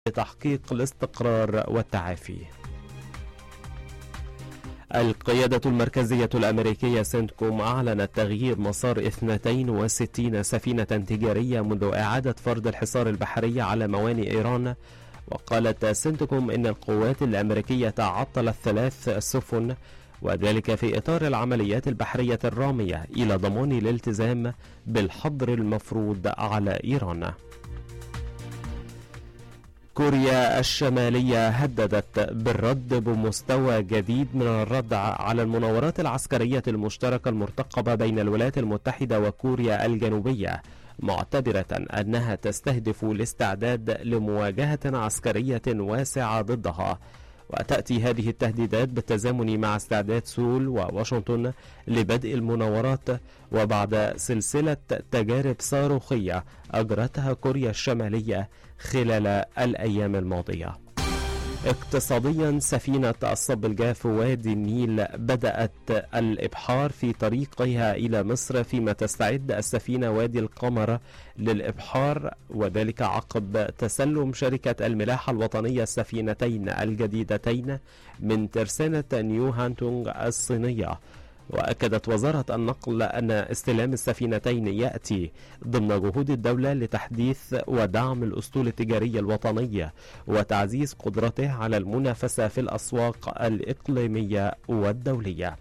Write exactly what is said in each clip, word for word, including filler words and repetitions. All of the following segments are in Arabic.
لتحقيق الاستقرار والتعافي. القيادة المركزية الأمريكية سنتكوم أعلنت تغيير مسار اثنتين وستين سفينة تجارية منذ إعادة فرض الحصار البحري على موانئ إيران. وقالت سنتكوم إن القوات الأمريكية عطلت ثلاث سفن، وذلك في إطار العمليات البحرية الرامية إلى ضمان الالتزام بالحظر المفروض على إيران. كوريا الشمالية هددت بالرد بمستوى جديد من الردع على المناورات العسكرية المشتركة المرتقبة بين الولايات المتحدة وكوريا الجنوبية، معتبرة أنها تستهدف الاستعداد لمواجهة عسكرية واسعة ضدها. وتأتي هذه التهديدات بالتزامن مع استعداد سول وواشنطن لبدء المناورات، وبعد سلسلة تجارب صاروخية أجرتها كوريا الشمالية خلال الأيام الماضية. اقتصاديا، سفينة الصب الجاف وادي النيل بدأت الإبحار في طريقها إلى مصر، فيما تستعد السفينة وادي القمر للإبحار، وذلك عقب تسلم شركة الملاحة الوطنية السفينتين الجديدتين من ترسانة نيو هانتونغ الصينية. وأكدت وزارة النقل أن استلام السفينتين يأتي ضمن جهود الدولة لتحديث ودعم الأسطول التجاري الوطني وتعزيز قدرته على المنافسة في الأسواق الإقليمية والدولية.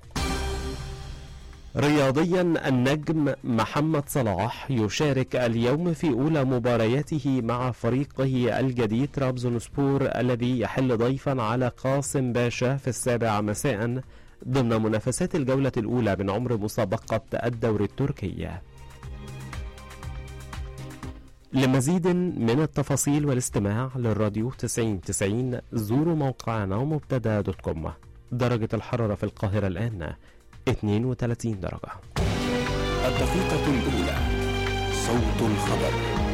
رياضيا، النجم محمد صلاح يشارك اليوم في أولى مبارياته مع فريقه الجديد ترابزونسبور الذي يحل ضيفا على قاسم باشا في السابعة مساء ضمن منافسات الجولة الأولى من عمر مسابقة الدوري التركي. لمزيد من التفاصيل والاستماع للراديو تسعين تسعين زوروا موقعنا ومبتدا دوت كوم. درجة الحرارة في القاهرة الآن اثنين وثلاثين درجة. الدقيقة الأولى، صوت الخبر.